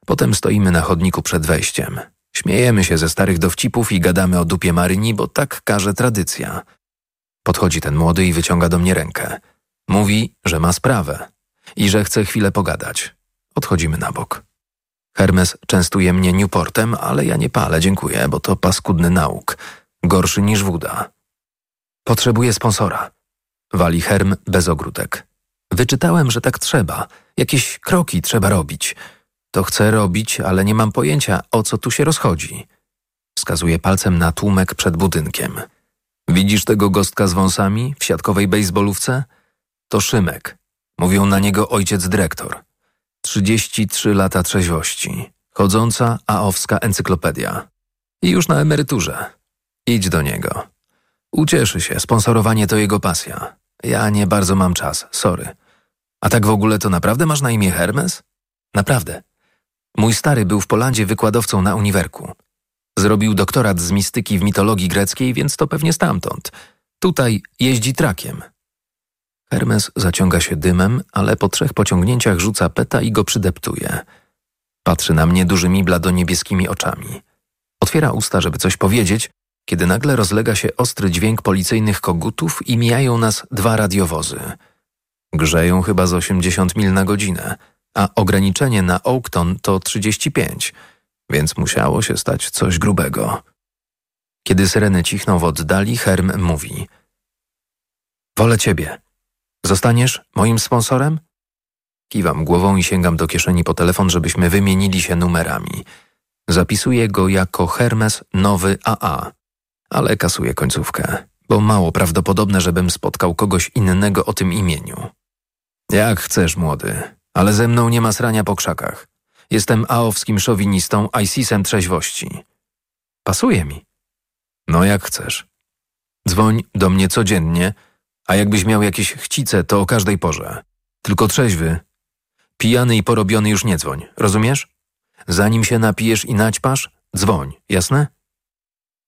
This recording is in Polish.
Potem stoimy na chodniku przed wejściem. Śmiejemy się ze starych dowcipów i gadamy o dupie Maryni, bo tak każe tradycja. Podchodzi ten młody i wyciąga do mnie rękę. Mówi, że ma sprawę i że chce chwilę pogadać. Odchodzimy na bok. Hermes częstuje mnie Newportem, ale ja nie palę, dziękuję, bo to paskudny nauk. Gorszy niż woda. Potrzebuję sponsora. Wali Herm bez ogródek. Wyczytałem, że tak trzeba. Jakieś kroki trzeba robić. To chcę robić, ale nie mam pojęcia, o co tu się rozchodzi. Wskazuje palcem na tłumek przed budynkiem. Widzisz tego gostka z wąsami w siatkowej bejsbolówce? To Szymek. Mówią na niego ojciec dyrektor. 33 lata trzeźwości. Chodząca aowska encyklopedia. I już na emeryturze. Idź do niego. Ucieszy się, sponsorowanie to jego pasja. Ja nie bardzo mam czas, sorry. A tak w ogóle to naprawdę masz na imię Hermes? Naprawdę. Mój stary był w Polandzie wykładowcą na uniwerku. Zrobił doktorat z mistyki w mitologii greckiej, więc to pewnie stamtąd. Tutaj jeździ trakiem. Hermes zaciąga się dymem, ale po 3 pociągnięciach rzuca peta i go przydeptuje. Patrzy na mnie dużymi bladoniebieskimi oczami. Otwiera usta, żeby coś powiedzieć, kiedy nagle rozlega się ostry dźwięk policyjnych kogutów i mijają nas 2 radiowozy. Grzeją chyba z 80 mil na godzinę, a ograniczenie na Oakton to 35, więc musiało się stać coś grubego. Kiedy syreny cichną w oddali, Herm mówi: wolę ciebie. Zostaniesz moim sponsorem? Kiwam głową i sięgam do kieszeni po telefon, żebyśmy wymienili się numerami. Zapisuję go jako Hermes Nowy AA, ale kasuję końcówkę, bo mało prawdopodobne, żebym spotkał kogoś innego o tym imieniu. Jak chcesz, młody, ale ze mną nie ma srania po krzakach. Jestem aowskim szowinistą, ISIS-em trzeźwości. Pasuje mi. No jak chcesz. Dzwoń do mnie codziennie, a jakbyś miał jakieś chcice, to o każdej porze. Tylko trzeźwy. Pijany i porobiony już nie dzwoń, rozumiesz? Zanim się napijesz i naćpasz, dzwoń, jasne?